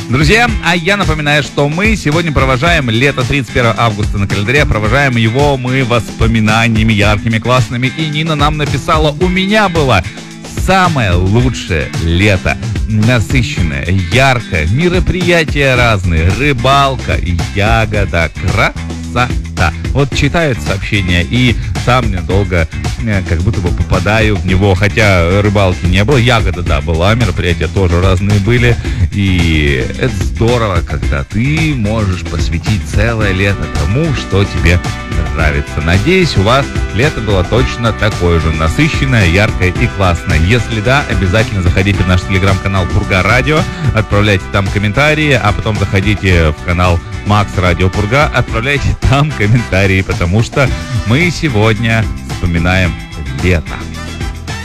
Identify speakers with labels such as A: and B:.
A: Друзья, а я напоминаю, что мы сегодня провожаем лето, 31 августа на календаре. Провожаем его мы воспоминаниями яркими, классными. И Нина нам написала: у меня было самое лучшее лето. Насыщенное, яркое, мероприятия разные, рыбалка, ягода, красота. Вот читают сообщения, и сам недолго как будто бы попадаю в него. Хотя рыбалки не было, ягода, да, была, мероприятия тоже разные были. И это здорово, когда ты можешь посвятить целое лето тому, что тебе нравится. Надеюсь, у вас лето было точно такое же насыщенное, яркое и классное. Если да, обязательно заходите в наш телеграм-канал Пурга Радио, отправляйте там комментарии, а потом заходите в канал Макс Радио Пурга, отправляйте там комментарии, потому что мы сегодня вспоминаем лето.